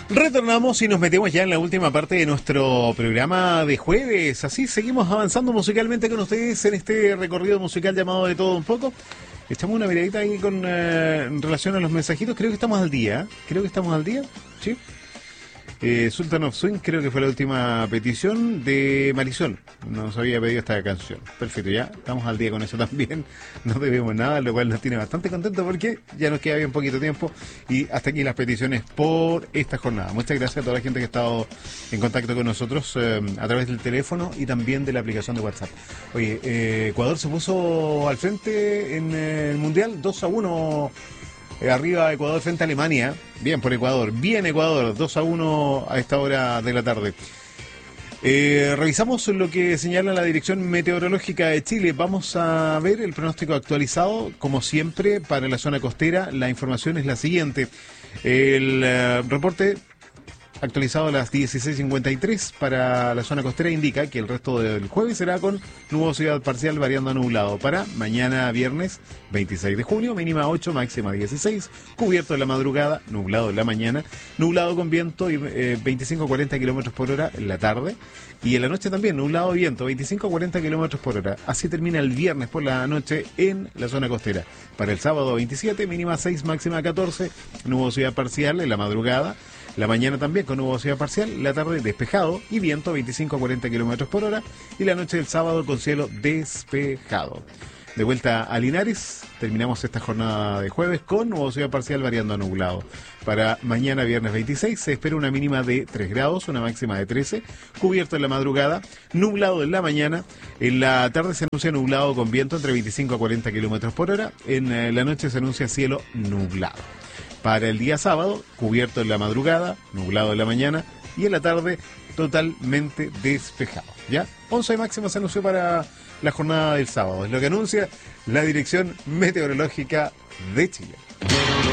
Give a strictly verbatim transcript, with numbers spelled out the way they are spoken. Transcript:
Retornamos y nos metemos ya en la última parte de nuestro programa de jueves. Así seguimos avanzando musicalmente con ustedes en este recorrido musical llamado De Todo Un Poco. Echamos una miradita ahí con eh, en relación a los mensajitos. Creo que estamos al día. Creo que estamos al día. Sí. Eh, Sultan of Swing creo que fue la última petición de Marisol. Nos había pedido esta canción. Perfecto, ya estamos al día con eso también. No debemos nada, lo cual nos tiene bastante contentos porque ya nos queda bien poquito tiempo. Y hasta aquí las peticiones por esta jornada. Muchas gracias a toda la gente que ha estado en contacto con nosotros eh, a través del teléfono y también de la aplicación de WhatsApp. Oye, eh, Ecuador se puso al frente en el Mundial dos a uno. Arriba Ecuador frente a Alemania. Bien por Ecuador. Bien Ecuador. dos a uno a esta hora de la tarde. Eh, revisamos lo que señala la Dirección Meteorológica de Chile. Vamos a ver el pronóstico actualizado. Como siempre, para la zona costera, la información es la siguiente. El eh, reporte actualizado a las dieciséis cincuenta y tres para la zona costera indica que el resto del jueves será con nubosidad parcial variando a nublado. Para mañana viernes veintiséis de junio, mínima ocho, máxima dieciséis, cubierto en la madrugada, nublado en la mañana, nublado con viento y eh, veinticinco a cuarenta kilómetros por hora en la tarde. Y en la noche también, nublado y viento, veinticinco a cuarenta kilómetros por hora. Así termina el viernes por la noche en la zona costera. Para el sábado veintisiete, mínima seis, máxima catorce, nubosidad parcial en la madrugada. La mañana también con nubosidad parcial, la tarde despejado y viento veinticinco a cuarenta kilómetros por hora y la noche del sábado con cielo despejado. De vuelta a Linares, terminamos esta jornada de jueves con nubosidad parcial variando a nublado. Para mañana viernes veintiséis se espera una mínima de tres grados, una máxima de trece, cubierto en la madrugada, nublado en la mañana, en la tarde se anuncia nublado con viento entre veinticinco a cuarenta kilómetros por hora, en la noche se anuncia cielo nublado. Para el día sábado, cubierto en la madrugada, nublado en la mañana y en la tarde totalmente despejado. ¿Ya? once máxima se anunció para la jornada del sábado. Es lo que anuncia la Dirección Meteorológica de Chile.